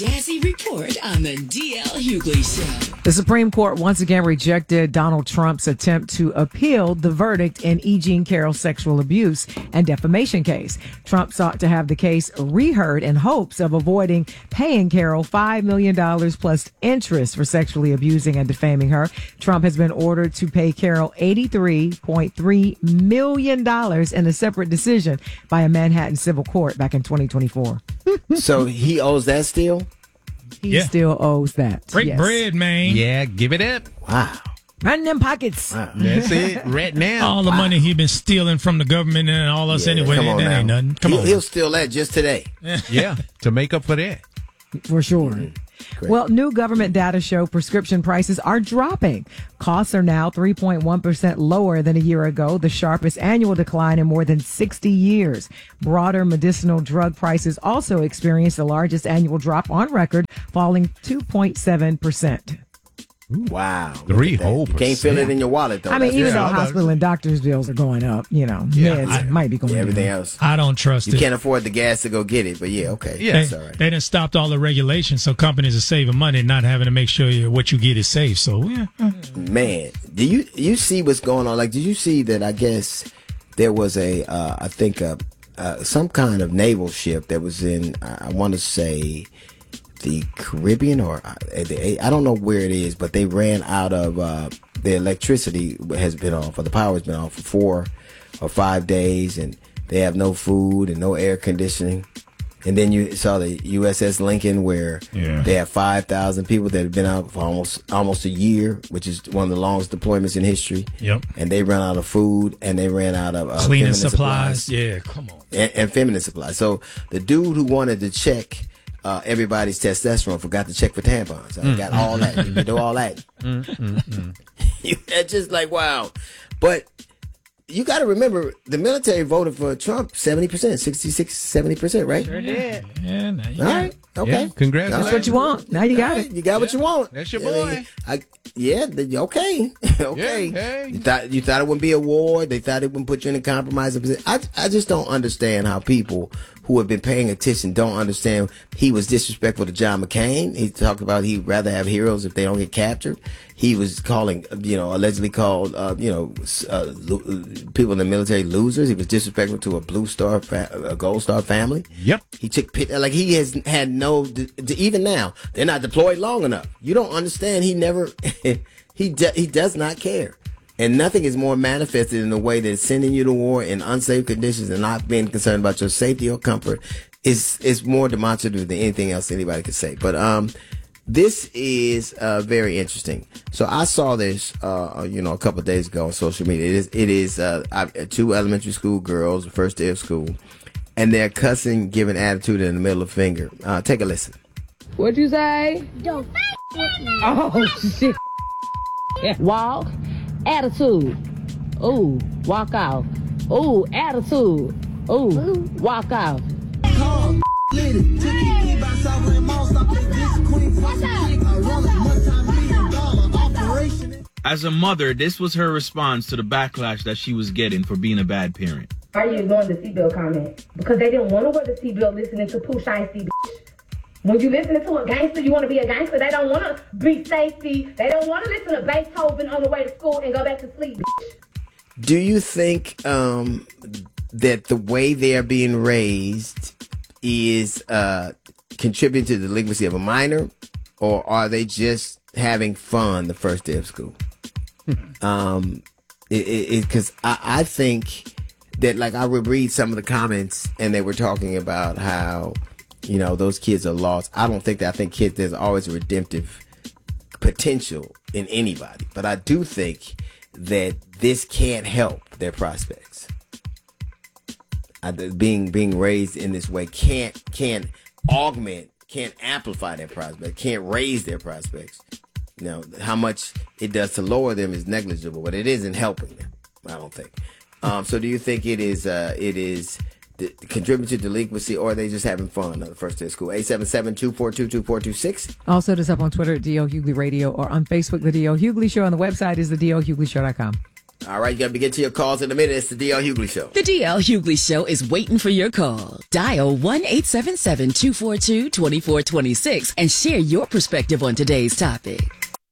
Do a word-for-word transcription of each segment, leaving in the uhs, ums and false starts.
Dazzy Report on the D L Hughley Show. The Supreme Court once again rejected Donald Trump's attempt to appeal the verdict in E. Jean Carroll's sexual abuse and defamation case. Trump sought to have the case reheard in hopes of avoiding paying Carroll five million dollars plus interest for sexually abusing and defaming her. Trump has been ordered to pay Carroll eighty-three point three million dollars in a separate decision by a Manhattan civil court back in twenty twenty-four. So he owes that still? He Yeah. still owes that. Break yes. bread, man. Yeah, give it up. Wow. Right in them pockets. Wow. That's it. Right now. All the money he been stealing from the government and all us Yeah, anyway. come on That now. ain't nothing. Come he'll, on. He'll steal that just today. Yeah, to make up for that. For sure. Great. Well, new government data show prescription prices are dropping. Costs are now three point one percent lower than a year ago, the sharpest annual decline in more than sixty years. Broader medicinal drug prices also experienced the largest annual drop on record, falling two point seven percent. Wow. Three whole You can't feel it in your wallet, though. I mean, That's even just- though hospital and doctors' bills are going up, you know, Yeah, meds I- might be going Yeah, up. everything else. I don't trust You it. can't afford the gas to go get it, but yeah, okay. Yeah. They, That's all right. they done stopped all the regulations, so companies are saving money and not having to make sure you, what you get is safe. So, yeah. Man, do you you see what's going on? Like, did you see that? I guess there was a, uh, I think, uh, uh, some kind of naval ship that was in, I, I want to say, the Caribbean, or uh, I don't know where it is, but they ran out of uh, the electricity has been off, or the power has been off for four or five days, and they have no food and no air conditioning. And then you saw the U S S Lincoln, where Yeah. they have five thousand people that have been out for almost almost a year, which is one of the longest deployments in history. Yep. And they ran out of food, and they ran out of uh, Cleaning feminine supplies. Yeah, come on. and, and feminine supplies. So the dude who wanted to check uh, everybody's testosterone forgot to check for tampons. I got all that. You can do all that. You It's just like, wow. But you got to remember, the military voted for Trump seventy percent, sixty-six, seventy percent, right? Sure did. Yeah, now you All got right. it. Okay. Yeah, congratulations. All That's what you want. Now you got All right, it. You got what you want. That's your I mean, boy. I, yeah. the- Okay. okay. Yeah, hey. You thought you thought it wouldn't be a war. They thought it wouldn't put you in a compromising position. I I just don't understand how people who have been paying attention don't understand. He was disrespectful to John McCain. He talked about he'd rather have heroes if they don't get captured. He was calling, you know, allegedly called, uh, you know, uh, lo- people in the military losers. He was disrespectful to a Blue Star, fa- a Gold Star family. Yep. He took pit like he has had no. d- d- Even now, they're not deployed long enough. You don't understand. He never. he de- he does not care, and nothing is more manifested in the way that sending you to war in unsafe conditions and not being concerned about your safety or comfort is is more demonstrative than anything else anybody could say. But um. This is uh, very interesting. So I saw this, uh, you know, a couple of days ago on social media. It is, it is uh, I, two elementary school girls, first day of school, and they're cussing, giving attitude in the middle of finger. Uh, take a listen. What'd you say? Don't f- with me. Oh, shit. Walk. Attitude. Ooh, walk out. Ooh, attitude. Ooh, walk out. As a mother, this was her response to the backlash that she was getting for being a bad parent. Why are you ignoring the seatbelt comment? Because they didn't want to wear the seatbelt listening to Pooh Shiesty, bitch. When you listening to a gangster, you want to be a gangster. They don't want to be safety. They don't want to listen to Beethoven on the way to school and go back to sleep, bitch. Do you think um, that the way they are being raised is uh, contributing to the delinquency of a minor, or are they just having fun the first day of school? um, because I, I think that, like, I would read some of the comments and they were talking about how, you know, those kids are lost. I don't think that. I think kids, there's always a redemptive potential in anybody, but I do think that this can't help their prospects. Uh, the- being being raised in this way can't can't augment, can't amplify their prospects, can't raise their prospects. You know, how much it does to lower them is negligible, but it isn't helping them, I don't think. Um, so do you think it is uh, it is d- contributing to delinquency, or are they just having fun on the first day of school? eight seven seven, two four two, two four two six. Also, just up on Twitter at D L Hughley Radio or on Facebook, The D L Hughley Show. And the website is the D L Hughley Show dot com. All right, you got to get to your calls in a minute. It's the D L Hughley Show. The D L Hughley Show is waiting for your call. Dial one eight seven seven, two four two, two four two six and share your perspective on today's topic.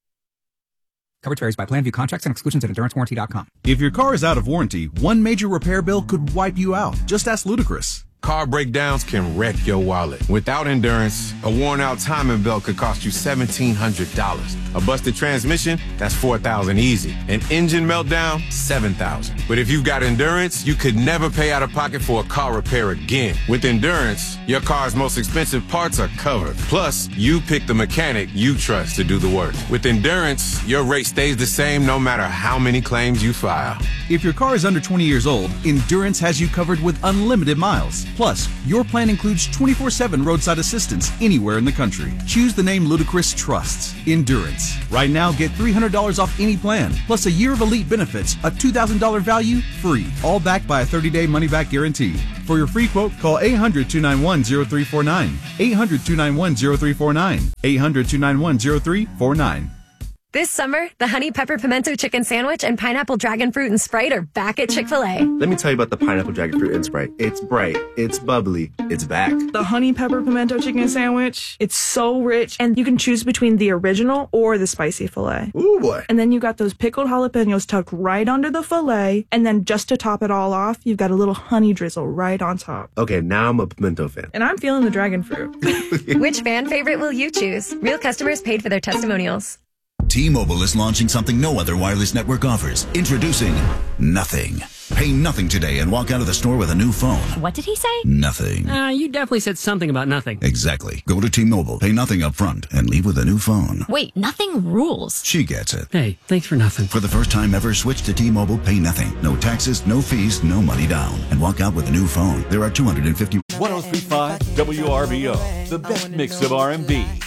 Coverage varies by plan. View contracts and exclusions at endurance warranty dot com. If your car is out of warranty, one major repair bill could wipe you out. Just ask Ludacris. Car breakdowns can wreck your wallet. Without Endurance, a worn-out timing belt could cost you seventeen hundred dollars. A busted transmission, that's four thousand dollars easy. An engine meltdown, seven thousand dollars. But if you've got Endurance, you could never pay out of pocket for a car repair again. With Endurance, your car's most expensive parts are covered. Plus, you pick the mechanic you trust to do the work. With Endurance, your rate stays the same no matter how many claims you file. If your car is under twenty years old, Endurance has you covered with unlimited miles. Plus, your plan includes twenty-four seven roadside assistance anywhere in the country. Choose the name Ludacris trusts, Endurance. Right now, get three hundred dollars off any plan, plus a year of elite benefits, a two thousand dollars value, free. All backed by a thirty-day money-back guarantee. For your free quote, call eight hundred, two nine one, zero three four nine. eight hundred, two nine one, zero three four nine. eight hundred, two nine one, zero three four nine. This summer, the Honey Pepper Pimento Chicken Sandwich and Pineapple Dragon Fruit and Sprite are back at Chick-fil-A. Let me tell you about the Pineapple Dragon Fruit and Sprite. It's bright, it's bubbly, it's back. The Honey Pepper Pimento Chicken Sandwich, it's so rich, and you can choose between the original or the spicy filet. Ooh, boy. And then you got those pickled jalapenos tucked right under the filet, and then just to top it all off, you've got a little honey drizzle right on top. Okay, now I'm a pimento fan. And I'm feeling the dragon fruit. Which fan favorite will you choose? Real customers paid for their testimonials. T-Mobile is launching something no other wireless network offers. Introducing Nothing. Pay nothing today and walk out of the store with a new phone. What did he say? Nothing. Uh, you definitely said something about nothing. Exactly. Go to T-Mobile, pay nothing up front, and leave with a new phone. Wait, nothing rules. She gets it. Hey, thanks for nothing. For the first time ever, switch to T-Mobile, pay nothing. No taxes, no fees, no money down. And walk out with a new phone. There are two hundred fifty... one oh three point five W R B O, the best mix of R and B.